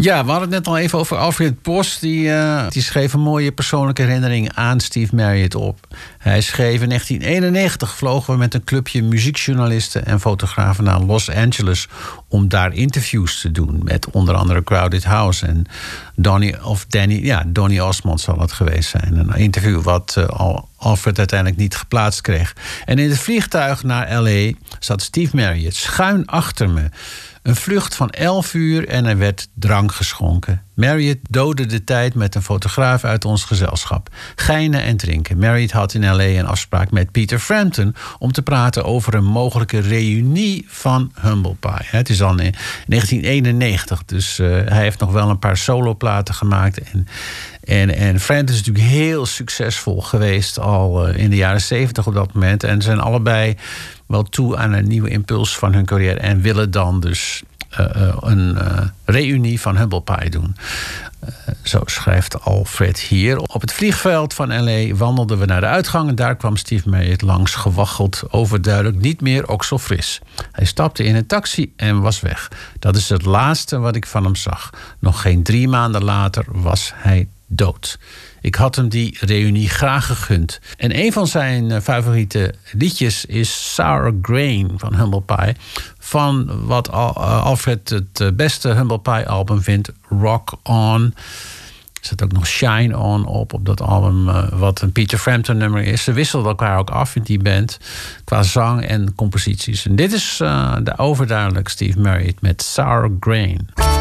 Ja, we hadden het net al even over Alfred Post. Die schreef een mooie persoonlijke herinnering aan Steve Marriott op. Hij schreef in 1991 vlogen we met een clubje muziekjournalisten en fotografen naar Los Angeles om daar interviews te doen met onder andere Crowded House en Donny Osmond zal het geweest zijn. Een interview wat Alfred uiteindelijk niet geplaatst kreeg. En in het vliegtuig naar L.A. zat Steve Marriott schuin achter me. Een vlucht van 11 uur en er werd drank geschonken. Marriott doodde de tijd met een fotograaf uit ons gezelschap. Geinen en drinken. Marriott had in L.A. een afspraak met Peter Frampton om te praten over een mogelijke reunie van Humble Pie. Het is dan in 1991, dus hij heeft nog wel een paar soloplaten gemaakt. En Frampton is natuurlijk heel succesvol geweest al in de jaren 70 op dat moment. En ze zijn allebei wel toe aan een nieuwe impuls van hun carrière en willen dan dus een reunie van Humble Pie doen. Zo schrijft Alfred hier. Op het vliegveld van L.A. wandelden we naar de uitgang en daar kwam Steve Marriott langs, gewaggeld, overduidelijk niet meer okselfris. Hij stapte in een taxi en was weg. Dat is het laatste wat ik van hem zag. Nog geen 3 maanden later was hij dood. Ik had hem die reunie graag gegund. En een van zijn favoriete liedjes is Sour Grain van Humble Pie. Van wat Alfred het beste Humble Pie album vindt, Rock On. Er zit ook nog Shine On op dat album, wat een Peter Frampton nummer is. Ze wisselden elkaar ook af in die band, qua zang en composities. En dit is de overduidelijk Steve Marriott met Sour Grain.